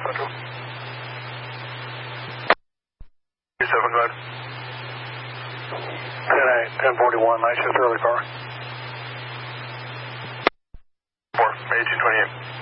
Central. 37, go ahead. 1041, night shift early power. 4, 1828.